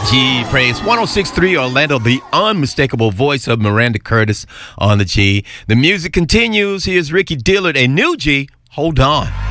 G Praise 106.3 Orlando, the unmistakable voice of Miranda Curtis on the G. The music continues. Here's Ricky Dillard, a new G. Hold on.